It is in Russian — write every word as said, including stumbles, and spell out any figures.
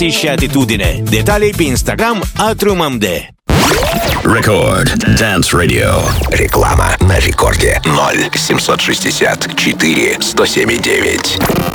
și atitudine. Detalii pe Instagram atrumamd. Record Dance Radio. Реклама на рекорде. ноль семьсот шестьдесят четыре сто семь девять.